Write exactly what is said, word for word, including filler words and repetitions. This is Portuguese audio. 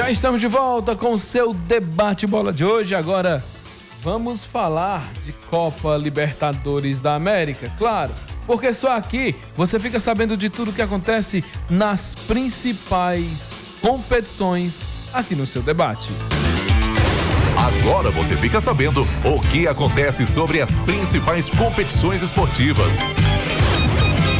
Já estamos de volta com o seu debate bola de hoje. Agora vamos falar de Copa Libertadores da América, claro, porque só aqui você fica sabendo de tudo que acontece nas principais competições aqui no seu debate. Agora você fica sabendo o que acontece sobre as principais competições esportivas.